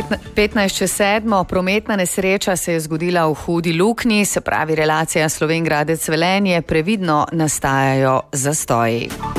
15:07. Prometna nesreča se je zgodila v Hudi Luknji, se pravi relacija Slovenj Gradec Velenje, previdno nastajajo zastoji.